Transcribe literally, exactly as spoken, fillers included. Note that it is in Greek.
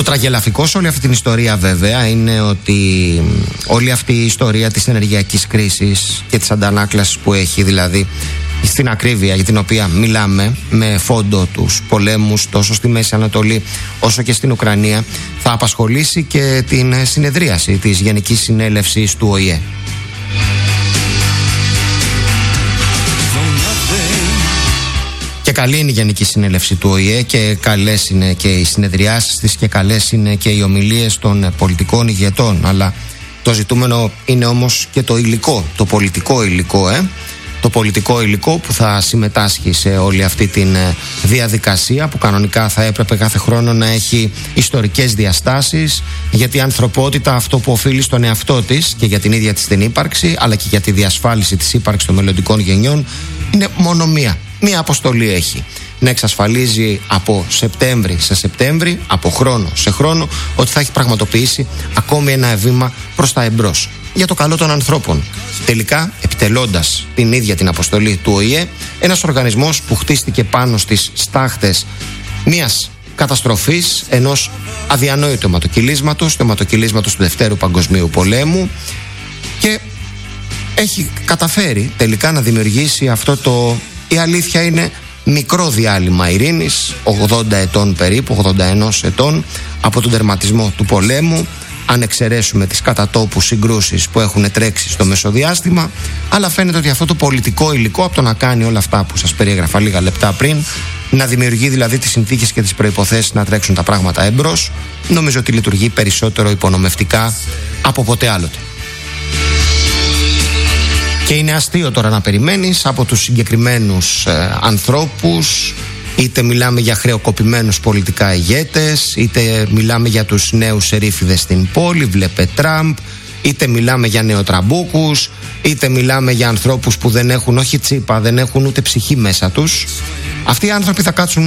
Το τραγελαφικό σε όλη αυτή την ιστορία βέβαια είναι ότι όλη αυτή η ιστορία της ενεργειακής κρίσης και της αντανάκλασης που έχει, δηλαδή στην ακρίβεια για την οποία μιλάμε, με φόντο τους πολέμους τόσο στη Μέση Ανατολή όσο και στην Ουκρανία, θα απασχολήσει και την συνεδρίαση της Γενικής Συνέλευσης του Ο Η Ε. Και καλή είναι η Γενική Συνέλευση του Ο Η Ε και καλές είναι και οι συνεδριάσεις της και καλές είναι και οι ομιλίες των πολιτικών ηγετών, αλλά το ζητούμενο είναι όμως και το υλικό, το πολιτικό υλικό, ε? το πολιτικό υλικό που θα συμμετάσχει σε όλη αυτή τη διαδικασία, που κανονικά θα έπρεπε κάθε χρόνο να έχει ιστορικές διαστάσεις, γιατί η ανθρωπότητα αυτό που οφείλει στον εαυτό της και για την ίδια της την ύπαρξη, αλλά και για τη διασφάλιση της ύπαρξης των μελλοντικών γενιών, είναι μόνο μία. Μία αποστολή έχει: να εξασφαλίζει από Σεπτέμβρη σε Σεπτέμβρη, από χρόνο σε χρόνο, ότι θα έχει πραγματοποιήσει ακόμη ένα βήμα προς τα εμπρός για το καλό των ανθρώπων. Τελικά, επιτελώντας την ίδια την αποστολή του Ο Η Ε, ένας οργανισμός που χτίστηκε πάνω στις στάχτες μιας καταστροφής, ενός αδιανόητου αιματοκυλίσματος, του αιματοκυλίσματος του Δευτέρου Παγκοσμίου Πολέμου, και έχει καταφέρει τελικά να δημιουργήσει αυτό το, η αλήθεια είναι, μικρό διάλειμμα ειρήνης, ογδόντα ετών περίπου, ογδόντα ένα ετών από τον τερματισμό του πολέμου, αν εξαιρέσουμε τις κατατόπου συγκρούσεις που έχουν τρέξει στο μεσοδιάστημα. Αλλά φαίνεται ότι αυτό το πολιτικό υλικό, από το να κάνει όλα αυτά που σας περιέγραφα λίγα λεπτά πριν, να δημιουργεί δηλαδή τις συνθήκες και τις προϋποθέσεις να τρέξουν τα πράγματα εμπρός, νομίζω ότι λειτουργεί περισσότερο υπονομευτικά από ποτέ άλλοτε. Και είναι αστείο τώρα να περιμένεις από τους συγκεκριμένους ε, ανθρώπους, είτε μιλάμε για χρεοκοπημένους πολιτικά ηγέτες, είτε μιλάμε για τους νέους σερίφιδες στην πόλη, βλέπε Τραμπ, είτε μιλάμε για νεοτραμπούκους, είτε μιλάμε για ανθρώπους που δεν έχουν όχι τσίπα, δεν έχουν ούτε ψυχή μέσα τους. Αυτοί οι άνθρωποι θα κάτσουν